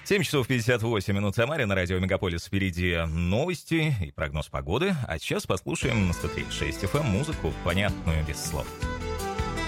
7 часов 58 минут в Самаре, на радио Мегаполис впереди новости и прогноз погоды. А сейчас послушаем на 103.6 FM музыку, понятную без слов.